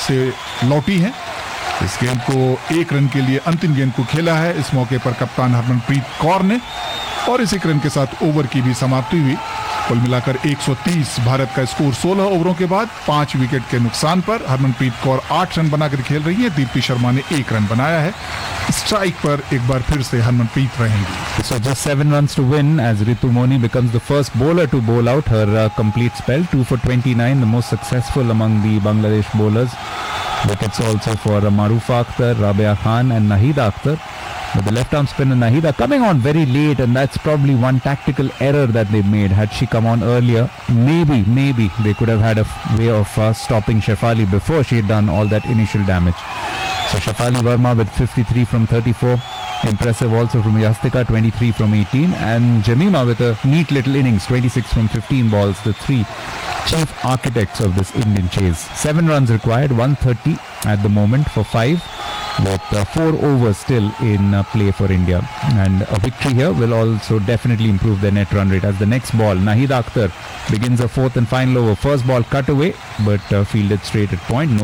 से लौटी हैं। इस गेंद को 1 रन के लिए अंतिम गेंद को खेला है इस मौके पर कप्तान हरमनप्रीत कौर ने, और इस 1 रन के साथ ओवर की भी समाप्ति हुई। कुल मिलाकर 130 भारत का स्कोर 16 ओवरों के बाद 5 विकेट के नुकसान पर। हरमनप्रीत कौर 8 रन बनाकर खेल रही है, दीप्ति शर्मा ने 1 रन बनाया है। स्ट्राइक पर एक बार फिर से हरमनप्रीत रहेंगी। So just 7 runs to win as Ritu Moni becomes the first bowler to bowl out her complete spell. 2 for 29, the most successful among the Bangladesh bowlers. Wickets also for Marufa Akhtar, Rabia Khan and Nahida Akhtar. But the left-arm spinner Nahida coming on very late, and that's probably one tactical error that they made. Had she come on earlier, maybe they could have had a way of stopping Shefali before she had done all that initial damage. So Shefali Verma with 53 from 34. Impressive also from Yastika, 23 from 18. And Jemima with a neat little innings, 26 from 15 balls. The 3 chief architects of this Indian chase. 7 runs required, 130 at the moment for 5. With 4 overs still in play for India, and a victory here will also definitely improve their net run rate. As the next ball, Nahida Akhtar begins a 4th and final over. First ball cut away, but fielded straight at point. No